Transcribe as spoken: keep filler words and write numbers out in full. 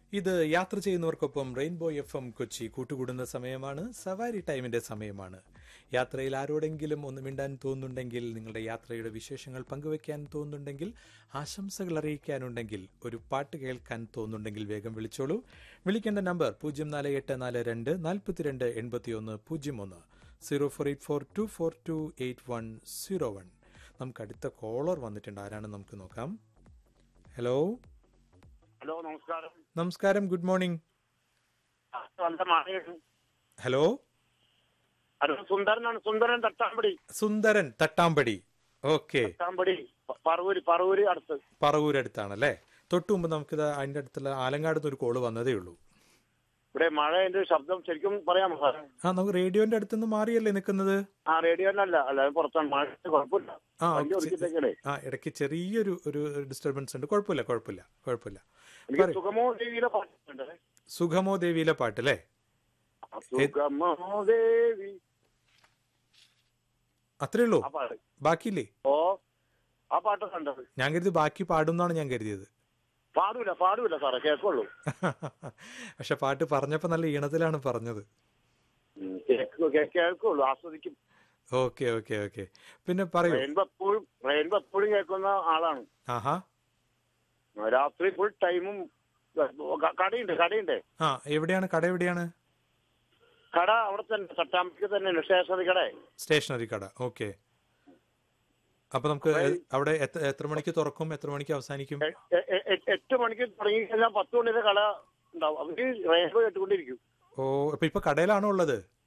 ഇത് യാത്ര ചെയ്യുന്നവർക്കൊപ്പം rainbow F M Kochi കൂട്ടുകൂടുന്ന സമയമാണ്. സവാരി ടൈമിന്റെ സമയമാണ്. യാത്രയിൽ ആരോടെങ്കിലും ഒന്ന് മിണ്ടാൻ തോന്നുന്നുണ്ടെങ്കിൽ, നിങ്ങളുടെ യാത്രയുടെ വിശേഷങ്ങൾ പങ്കുവെക്കാൻ തോന്നുന്നുണ്ടെങ്കിൽ, ആശംസകൾ അറിയിക്കാനുണ്ടെങ്കിൽ, ഒരു പാട്ട് കേൾക്കാൻ തോന്നുന്നുണ്ടെങ്കിൽ വേഗം വിളിച്ചോളൂ. വിളിക്കേണ്ട നമ്പർ പൂജ്യം നാല് എട്ട് നാല് രണ്ട് നാൽപ്പത്തിരണ്ട് എൺപത്തി ഒന്ന് പൂജ്യം ഒന്ന് zero four eight four to four to eight one zero one. നമുക്ക് അടുത്ത കോളർ വന്നിട്ടുണ്ട്. ആരാണെന്ന് നമുക്ക് നോക്കാം. ഹലോ ഹലോ, നമസ്കാരം. നമസ്കാരം, ഗുഡ് മോർണിംഗ്. Hello, hello, സുന്ദരനാണ്. സുന്ദരൻ തട്ടാമ്പടി. സുന്ദരൻ തട്ടാമ്പടി. ഓക്കെ, തട്ടാമ്പടി പറവൂര് പറവൂര് അടുത്ത് പറവൂരടുത്താണല്ലേ. തൊട്ടു മുമ്പ് നമുക്കിത് അതിന്റെ അടുത്തുള്ള ആലങ്ങാട് ഒരു കോള് വന്നതേ ഉള്ളൂ. ഇവിടെ മഴ ശബ്ദം ശരിക്കും പറയാമോ സാർ? ആ, നമുക്ക് റേഡിയോന്റെ അടുത്തുനിന്ന് മാറിയല്ലേ നിൽക്കുന്നത്? ആ, റേഡിയോനല്ല, അല്ല പുറത്താണ്. മഴ കുഴപ്പമില്ല. ആ ആ ഇടയ്ക്ക് ചെറിയൊരു ഒരു ഡിസ്റ്റർബൻസ് ഉണ്ട്. കുഴപ്പമില്ല കുഴപ്പമില്ല കുഴപ്പമില്ല സുഗമോ ദേവിയിലെ പാട്ടുണ്ട്. സുഗമോ ദേവിയിലെ പാട്ടല്ലേ? സുഗമോ ദേവി, അത്രേ ഉള്ളൂ, ബാക്കിയില്ലേ? ഓ, ആ പാട്ട് കണ്ടത്. ഞാൻ കരുതി ബാക്കി പാടുന്നാണ് ഞാൻ കരുതിയത്. പാടൂല പാടൂല സാറേ, കേൾക്കുള്ളൂ. പക്ഷെ പാട്ട് പറഞ്ഞപ്പോ നല്ല ഈണത്തിലാണ് പറഞ്ഞത്. കേൾക്കുള്ളൂ, ആസ്വദിക്കും. ഓക്കെ ഓക്കെ ഓക്കെ പിന്നെ പറയൂ. റെയിൻബോ എപ്പോഴും റെയിൻബോ എപ്പോഴും കേൾക്കുന്ന ആളാണ്. ആഹാ, രാത്രി ഫുൾ ടൈമും കടയുണ്ട് കടയുണ്ട് ആ, എവിടെയാണ് കട? എവിടെയാണ് കട? അവിടെ തന്നെ തട്ടാമ്പടിക്ക് തന്നെയാണ് സ്റ്റേഷനറി കട. സ്റ്റേഷനറി കട. ഓക്കെ. അപ്പൊ നമുക്ക് അവിടെ എത്ര മണിക്ക് തുറക്കും, എത്ര മണിക്ക് അവസാനിക്കും? എട്ട് മണിക്ക് തുടങ്ങി കഴിഞ്ഞാൽ പത്ത് മണിയുടെ കട ഉണ്ടാവും. അവര് റേഡിയോ കേട്ടുകൊണ്ടിരിക്കും. ഓ, അപ്പൊ ഇപ്പൊ കടയിലാണോ ഉള്ളത്?